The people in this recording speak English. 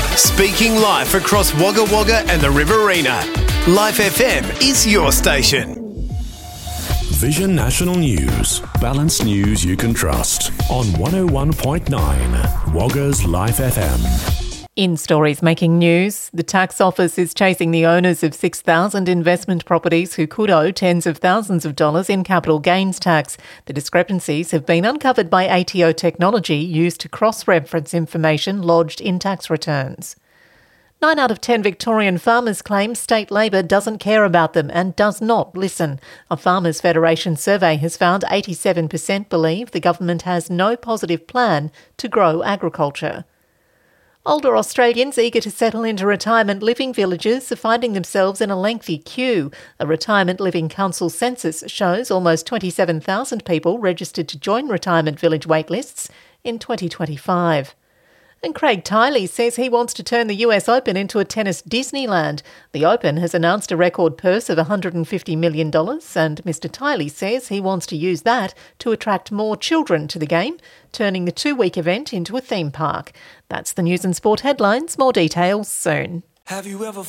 Speaking live across Wagga Wagga and the Riverina. Life FM is your station. Vision National News. Balanced news you can trust. On 101.9 Wagga's Life FM. In stories making news, the tax office is chasing the owners of 6,000 investment properties who could owe tens of thousands of dollars in capital gains tax. The discrepancies have been uncovered by ATO technology used to cross-reference information lodged in tax returns. 9 out of 10 Victorian farmers claim state Labor doesn't care about them and does not listen. A Farmers Federation survey has found 87% believe the government has no positive plan to grow agriculture. Older Australians eager to settle into retirement living villages are finding themselves in a lengthy queue. A Retirement Living Council census shows almost 27,000 people registered to join retirement village waitlists in 2025. And Craig Tiley says he wants to turn the US Open into a tennis Disneyland. The Open has announced a record purse of $150 million, and Mr Tiley says he wants to use that to attract more children to the game, turning the 2-week event into a theme park. That's the news and sport headlines. More details soon. Have you ever